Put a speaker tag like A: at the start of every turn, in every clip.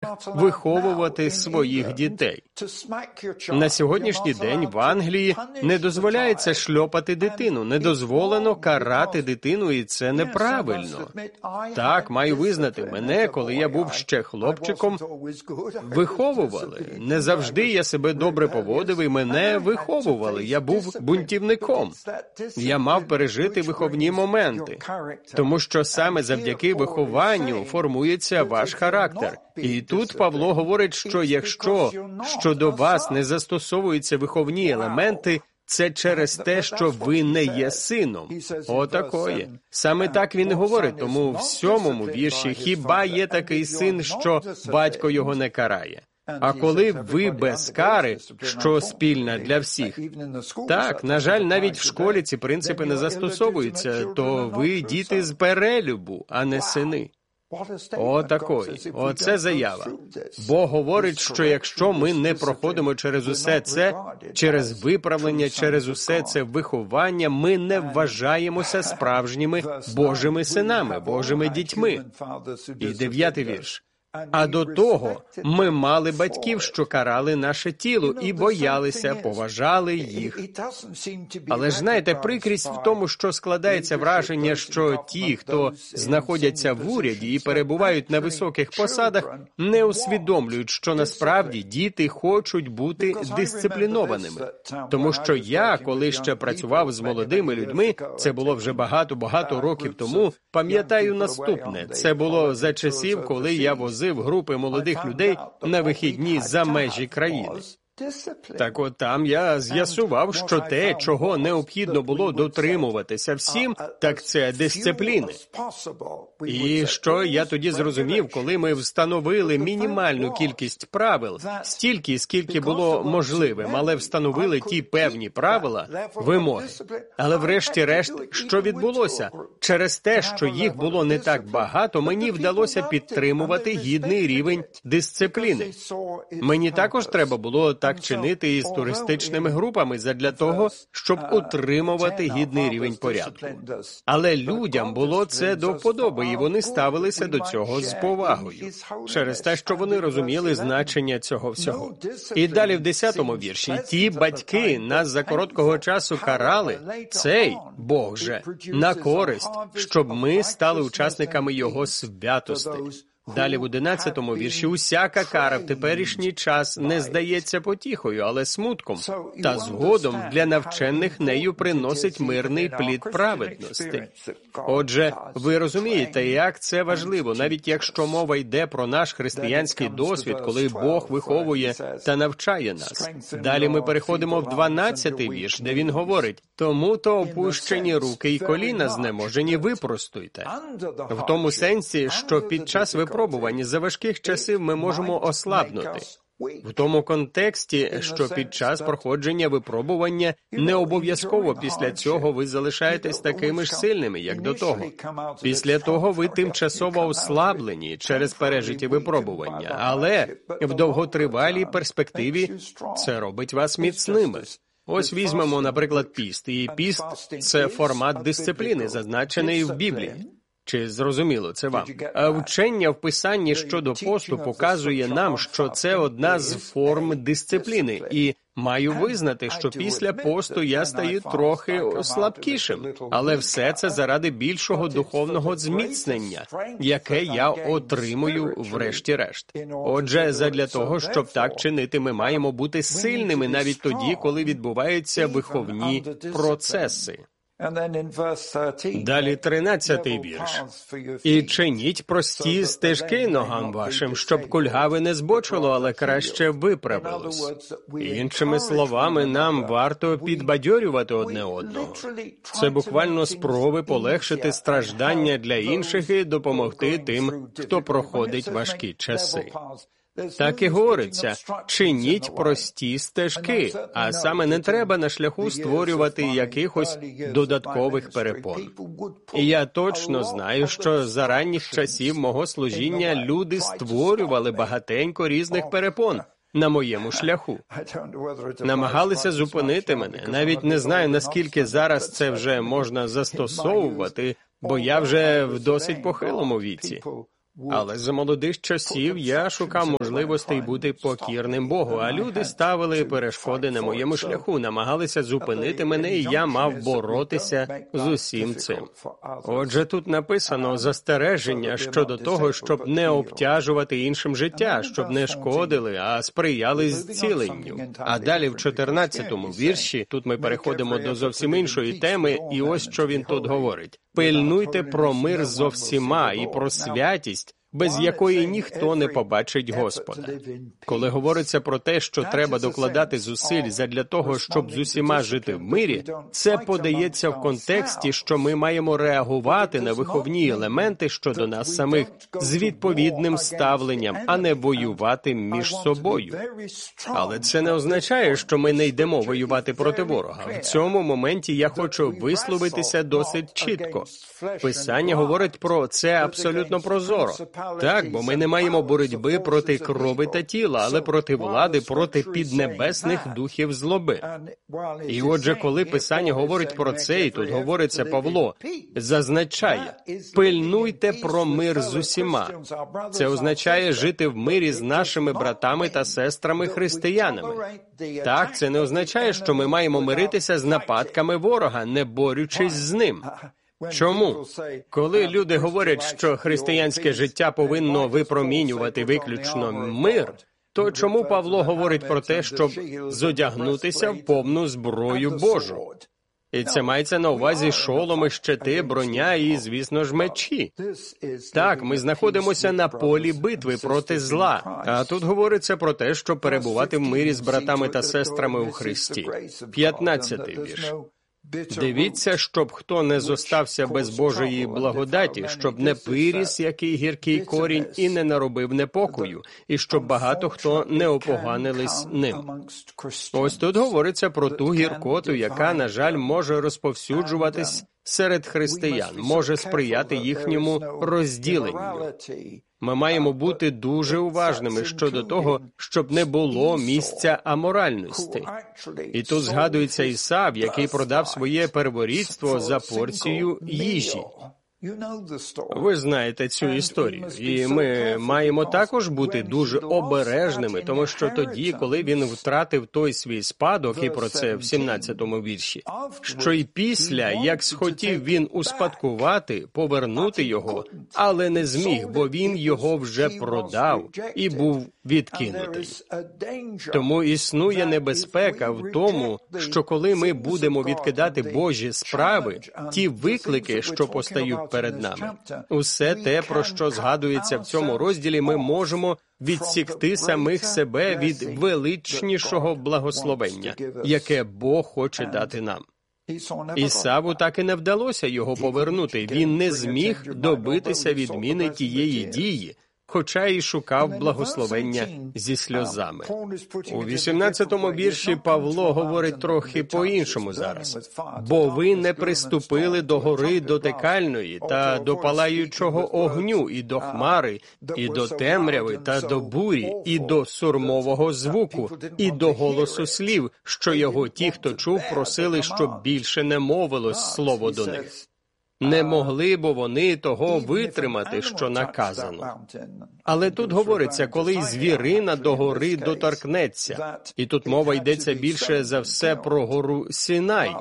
A: виховувати своїх дітей. На сьогоднішній день в Англії не дозволяється шльопати дитину, не дозволено карати дитину, і це неправильно. Так, маю визнати, мене, коли я був ще хлопчиком, виховували. Не завжди я себе добре поводив, і мене виховували. Я був бунтівником. Я мав пережити виховні моменти. Тому що саме завдяки вихованню формується ваш характер. І тут Павло говорить, що якщо щодо вас не застосовуються виховні елементи, це через те, що ви не є сином. Отакої. Саме так він говорить, тому в 7-му вірші «Хіба є такий син, що батько його не карає?» А коли ви без кари, що спільна для всіх? Так, на жаль, навіть в школі ці принципи не застосовуються, то ви діти з перелюбу, а не сини. Отакої. Оце заява. Бог говорить, що якщо ми не проходимо через усе це, через виправлення, через усе це виховання, ми не вважаємося справжніми Божими синами, Божими дітьми. І 9-й вірш. А до того ми мали батьків, що карали наше тіло і боялися, поважали їх. Але ж знаєте, прикрість в тому, що складається враження, що ті, хто знаходяться в уряді і перебувають на високих посадах, не усвідомлюють, що насправді діти хочуть бути дисциплінованими. Тому що я, коли ще працював з молодими людьми, це було вже багато років тому, пам'ятаю наступне. Це було за часів, коли я возив групи молодих людей на вихідні за межі країни. Так от там я з'ясував, що те, чого необхідно було дотримуватися всім, так це дисципліни. І що я тоді зрозумів, коли ми встановили мінімальну кількість правил, стільки, скільки було можливим, але встановили ті певні правила, вимоги. Але врешті-решт, що відбулося? Через те, що їх було не так багато, мені вдалося підтримувати гідний рівень дисципліни. Мені також треба було так чинити із туристичними групами задля того, щоб утримувати гідний рівень порядку. Але людям було це до вподоби, і вони ставилися до цього з повагою, через те, що вони розуміли значення цього всього. І далі в 10-му вірші. Ті батьки нас за короткого часу карали, цей, Бог же, на користь, щоб ми стали учасниками Його святостей. Далі в 11-му вірші «Усяка кара в теперішній час не здається потіхою, але смутком, та згодом для навчених нею приносить мирний плід праведності». Отже, ви розумієте, як це важливо, навіть якщо мова йде про наш християнський досвід, коли Бог виховує та навчає нас. Далі ми переходимо в 12-й вірш, де він говорить «Тому-то опущені руки й коліна знеможені випростуйте». В тому сенсі, що під час випробування за важких часів ми можемо ослабнути. В тому контексті, що під час проходження випробування не обов'язково після цього ви залишаєтесь такими ж сильними, як до того. Після того ви тимчасово ослаблені через пережиті випробування, але в довготривалій перспективі це робить вас міцними. Ось візьмемо, наприклад, піст. І піст – це формат дисципліни, зазначений в Біблії. Чи зрозуміло це вам? А вчення в Писанні щодо посту показує нам, що це одна з форм дисципліни. І маю визнати, що після посту я стаю трохи слабкішим. Але все це заради більшого духовного зміцнення, яке я отримую врешті-решт. Отже, задля того, щоб так чинити, ми маємо бути сильними навіть тоді, коли відбуваються виховні процеси. Далі 13-й вірш. «І чиніть прості стежки ногам вашим, щоб кульгаве не збочило, але краще виправилось». Іншими словами, нам варто підбадьорювати одне одного. Це буквально спроби полегшити страждання для інших і допомогти тим, хто проходить важкі часи. Так і говориться, чиніть прості стежки, а саме не треба на шляху створювати якихось додаткових перепон. І я точно знаю, що за ранніх часів мого служіння люди створювали багатенько різних перепон на моєму шляху. Намагалися зупинити мене. Навіть не знаю, наскільки зараз це вже можна застосовувати, бо я вже в досить похилому віці. Але за молодих часів я шукав можливостей бути покірним Богу, а люди ставили перешкоди на моєму шляху, намагалися зупинити мене, і я мав боротися з усім цим. Отже, тут написано застереження щодо того, щоб не обтяжувати іншим життя, щоб не шкодили, а сприяли зціленню. А далі в 14-му вірші, тут ми переходимо до зовсім іншої теми, і ось що він тут говорить. «Пильнуйте про мир зо всіма і про святість, без якої ніхто не побачить Господа». Коли говориться про те, що треба докладати зусиль задля того, щоб з усіма жити в мирі, це подається в контексті, що ми маємо реагувати на виховні елементи щодо нас самих з відповідним ставленням, а не воювати між собою. Але це не означає, що ми не йдемо воювати проти ворога. В цьому моменті я хочу висловитися досить чітко. Писання говорить про це абсолютно прозоро. Так, бо ми не маємо боротьби проти крові та тіла, але проти влади, проти піднебесних духів злоби. І отже, коли Писання говорить про це, і тут говориться Павло, зазначає, пильнуйте про мир з усіма. Це означає жити в мирі з нашими братами та сестрами-християнами. Так, це не означає, що ми маємо миритися з нападками ворога, не борючись з ним. Чому? Коли люди говорять, що християнське життя повинно випромінювати виключно мир, то чому Павло говорить про те, щоб зодягнутися в повну зброю Божу? І це мається на увазі шоломи, щити, броня і, звісно ж, мечі. Так, ми знаходимося на полі битви проти зла, а тут говориться про те, щоб перебувати в мирі з братами та сестрами у Христі. 15-й вірш. Дивіться, щоб хто не зостався без Божої благодаті, щоб не пиріс, який гіркий корінь, і не наробив непокою, і щоб багато хто не опоганились ним. Ось тут говориться про ту гіркоту, яка, на жаль, може розповсюджуватись серед християн, може сприяти їхньому розділенню. Ми маємо бути дуже уважними щодо того, щоб не було місця аморальності. І тут згадується Ісав, який продав своє перворідство за порцію їжі. Ви знаєте цю історію, і ми маємо також бути дуже обережними, тому що тоді, коли він втратив той свій спадок, і про це в 17-му вірші, що й після, як схотів він успадкувати, повернути його, але не зміг, бо він його вже продав і був відкинутий. Тому існує небезпека в тому, що коли ми будемо відкидати Божі справи, ті виклики, що постають перед нами, усе те, про що згадується в цьому розділі, ми можемо відсікти самих себе від величнішого благословення, яке Бог хоче дати нам. Ісаву так і не вдалося його повернути, він не зміг добитися відміни тієї дії, хоча й шукав благословення зі сльозами. У 18-му вірші Павло говорить трохи по-іншому зараз. «Бо ви не приступили до гори дотикальної та до палаючого огню, і до хмари, і до темряви, та до бурі, і до сурмового звуку, і до голосу слів, що його ті, хто чув, просили, щоб більше не мовилось слово до них». Не могли б вони того витримати, що наказано. Але тут говориться, коли й звірина до гори доторкнеться. І тут мова йдеться більше за все про гору Сінай.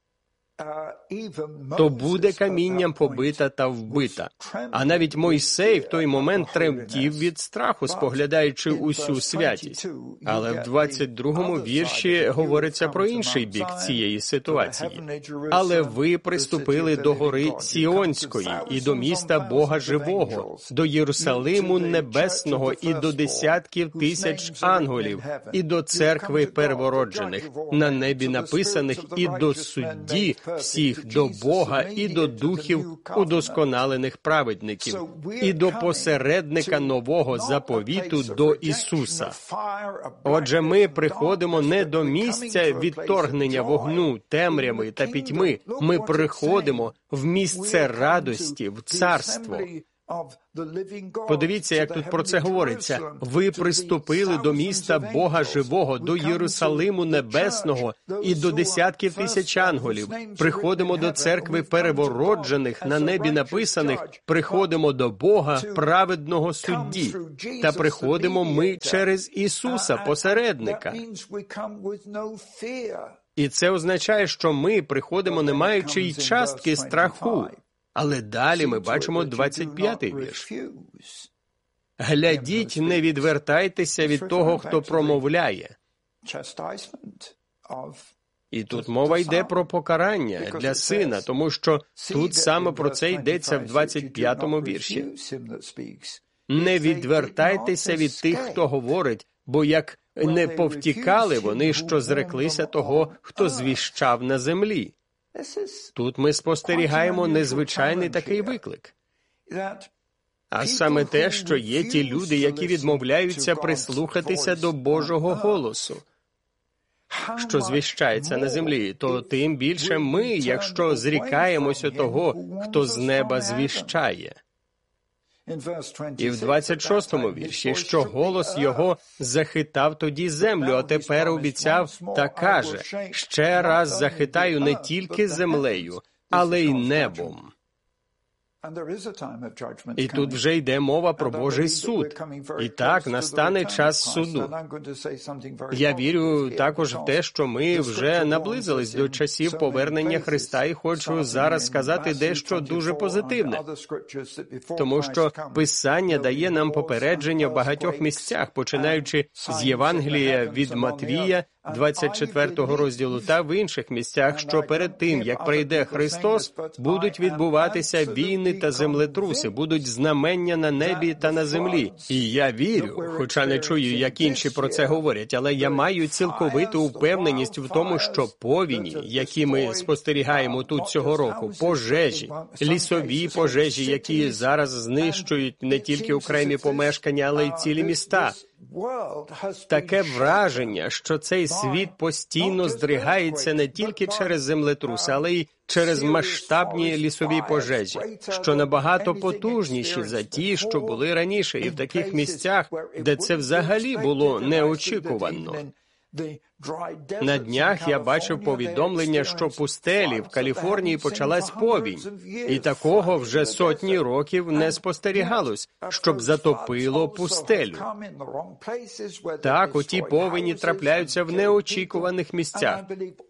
A: То буде камінням побита та вбита. А навіть Мойсей в той момент тремтів від страху, споглядаючи усю святість. Але в 22-му вірші говориться про інший бік цієї ситуації. «Але ви приступили до гори Сіонської, і до міста Бога Живого, до Єрусалиму Небесного, і до десятків тисяч ангелів, і до церкви первороджених, на небі написаних, і до судді всіх, до Бога і до духів удосконалених праведників, і до посередника нового заповіту, до Ісуса». Отже, ми приходимо не до місця відторгнення вогню, темряви та пітьми, ми приходимо в місце радості, в царство. Подивіться, як тут про це говориться. «Ви приступили до міста Бога живого, до Єрусалиму небесного і до десятків тисяч ангелів. Приходимо до церкви перевороджених, на небі написаних, приходимо до Бога, праведного судді. Та приходимо ми через Ісуса, посередника». І це означає, що ми приходимо, не маючи й частки страху. Але далі ми бачимо 25-й вірш. «Глядіть, не відвертайтеся від того, хто промовляє». І тут мова йде про покарання для сина, тому що тут саме про це йдеться в 25-му вірші. «Не відвертайтеся від тих, хто говорить, бо як не повтікали вони, що зреклися того, хто звіщав на землі». Тут ми спостерігаємо незвичайний такий виклик. А саме те, що є ті люди, які відмовляються прислухатися до Божого голосу, що звіщається на землі, то тим більше ми, якщо зрікаємося того, хто з неба звіщає. І в 26-му вірші, що голос його захитав тоді землю, а тепер обіцяв та каже, ще раз захитаю не тільки землею, але й небом. І тут вже йде мова про Божий суд. І так, настане час суду. Я вірю також в те, що ми вже наблизились до часів повернення Христа, і хочу зараз сказати дещо дуже позитивне. Тому що Писання дає нам попередження в багатьох місцях, починаючи з Євангелія від Матвія, 24-го розділу, та в інших місцях, що перед тим, як прийде Христос, будуть відбуватися війни та землетруси, будуть знамення на небі та на землі. І я вірю, хоча не чую, як інші про це говорять, але я маю цілковиту впевненість в тому, що повені, які ми спостерігаємо тут цього року, пожежі, лісові пожежі, які зараз знищують не тільки окремі помешкання, але й цілі міста. Таке враження, що цей світ постійно здригається не тільки через землетруси, але й через масштабні лісові пожежі, що набагато потужніші за ті, що були раніше, і в таких місцях, де це взагалі було неочікувано. На днях я бачив повідомлення, що в пустелі в Каліфорнії почалась повінь, і такого вже сотні років не спостерігалось, щоб затопило пустелю. Так, оті повені трапляються в неочікуваних місцях.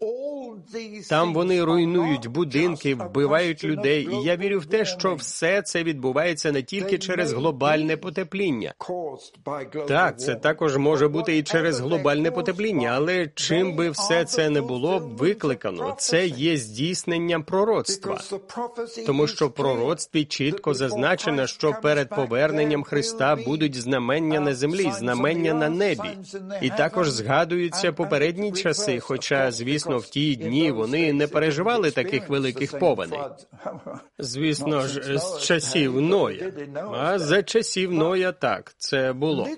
A: Там вони руйнують будинки, вбивають людей, і я вірю в те, що все це відбувається не тільки через глобальне потепління. Так, це також може бути і через глобальне потепління, але чим би все це не було викликано, це є здійсненням пророцтва. Тому що в пророцтві чітко зазначено, що перед поверненням Христа будуть знамення на землі, знамення на небі. І також згадуються попередні часи, хоча, звісно, в ті дні вони не переживали таких великих повеней. Звісно ж, з часів Ноя. А за часів Ноя так, це було.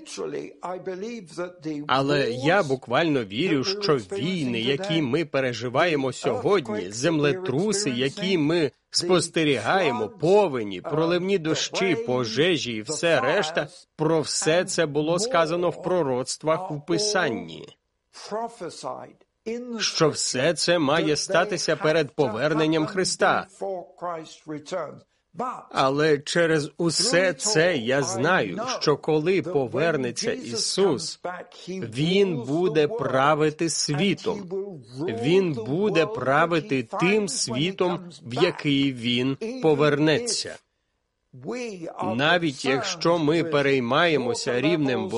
A: Але я буквально вірю, що війни, які ми переживаємо сьогодні, землетруси, які ми спостерігаємо, повені, проливні дощі, пожежі і все решта, про все це було сказано в пророцтвах у Писанні. Що все це має статися перед поверненням Христа. Але через усе це я знаю, що коли повернеться Ісус, Він буде правити світом. Він буде правити тим світом, в який Він повернеться. Навіть якщо ми переймаємося рівнем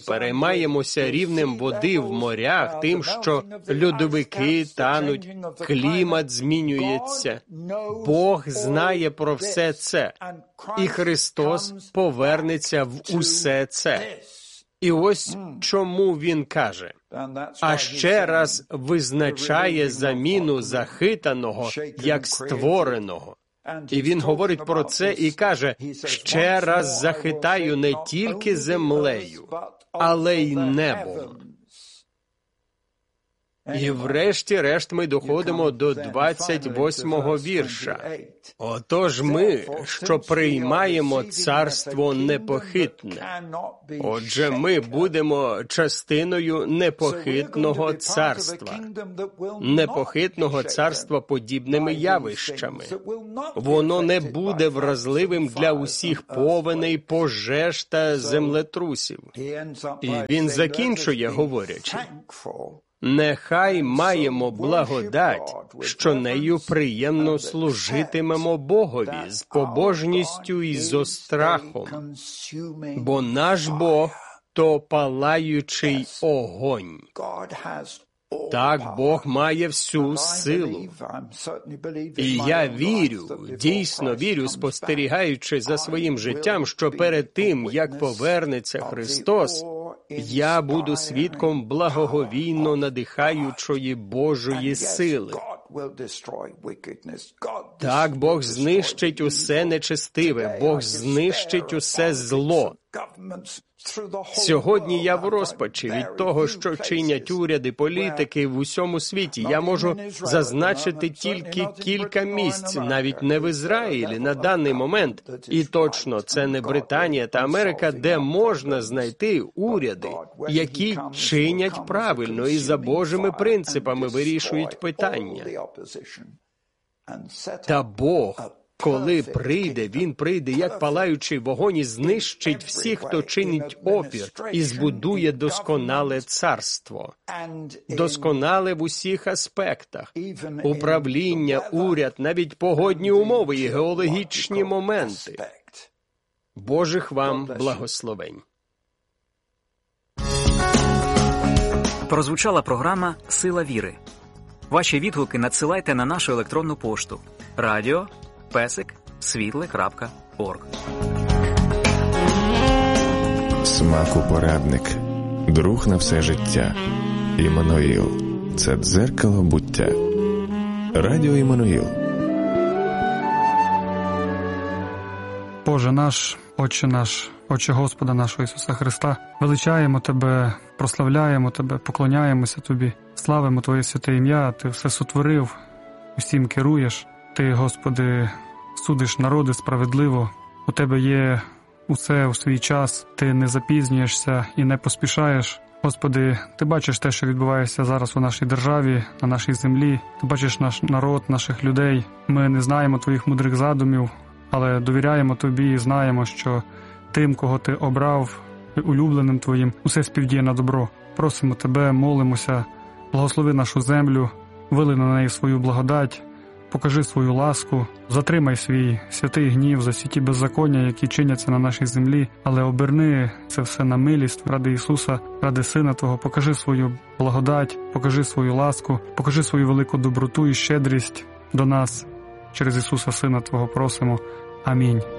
A: води в морях, тим, що льодовики тануть, клімат змінюється, Бог знає про все це, і Христос повернеться в усе це. І ось чому Він каже, а ще раз визначає заміну захитаного як створеного. І він говорить про це і каже, ще раз захитаю не тільки землею, але й небом. І врешті-решт ми доходимо до 28-го вірша. Отож ми, що приймаємо царство непохитне. Отже, ми будемо частиною непохитного царства. Непохитного царства подібними явищами. Воно не буде вразливим для усіх повеней, пожеж та землетрусів. І він закінчує, говорячи: «Нехай маємо благодать, що нею приємно служитимемо Богові з побожністю і зо страхом, бо наш Бог – то палаючий огонь». Так, Бог має всю силу. І я вірю, дійсно вірю, спостерігаючи за своїм життям, що перед тим, як повернеться Христос, я буду свідком благоговійно надихаючої Божої сили. Так, Бог знищить усе нечестиве, Бог знищить усе зло. Сьогодні я в розпачі від того, що чинять уряди, політики в усьому світі. Я можу зазначити тільки кілька місць, навіть не в Ізраїлі на даний момент. І точно це не Британія та Америка, де можна знайти уряди, які чинять правильно і за Божими принципами вирішують питання. Та Бог, коли прийде, Він прийде як палаючий вогонь і знищить всіх, хто чинить опір, і збудує досконале царство. Досконале в усіх аспектах. Управління, уряд, навіть погодні умови і геологічні моменти. Божих вам благословень.
B: Прозвучала програма «Сила віри». Ваші відгуки надсилайте на нашу електронну пошту radio@світле.орг.
C: Смакопорадник. Друг на все життя. Іммануїл. Це дзеркало буття. Радіо Іммануїл.
D: Боже наш, Отче наш, Отче Господа нашого Ісуса Христа, величаємо Тебе, прославляємо Тебе, поклоняємося Тобі, славимо Твоє святе ім'я, Ти все сотворив, усім керуєш. Ти, Господи, судиш народи справедливо, у Тебе є усе у свій час, Ти не запізнюєшся і не поспішаєш. Господи, Ти бачиш те, що відбувається зараз у нашій державі, на нашій землі, Ти бачиш наш народ, наших людей. Ми не знаємо Твоїх мудрих задумів, але довіряємо Тобі і знаємо, що тим, кого Ти обрав, улюбленим Твоїм, усе співдіє на добро. Просимо Тебе, молимося, благослови нашу землю, вили на неї свою благодать, покажи свою ласку, затримай свій святий гнів за всі ті беззаконня, які чиняться на нашій землі, але оберни це все на милість ради Ісуса, ради Сина Твого, покажи свою благодать, покажи свою ласку, покажи свою велику доброту і щедрість до нас. Через Ісуса Сина Твого просимо. Амінь.